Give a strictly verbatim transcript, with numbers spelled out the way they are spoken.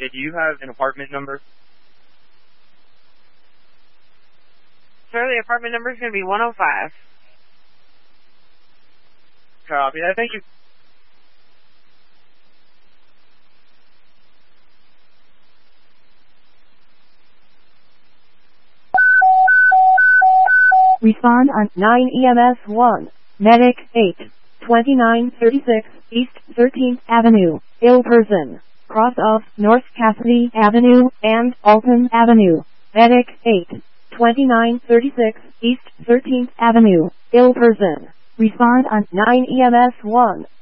Did you have an apartment number? Sir, the apartment number is going to be one oh five. Copy that. Thank you. Respond on nine E M S one. Medic eight. twenty-nine thirty-six East thirteenth Avenue. Ill person. Cross of North Cassidy Avenue and Alton Avenue. Medic eight. twenty-nine thirty-six East thirteenth Avenue. Ill person. Respond on nine E M S one.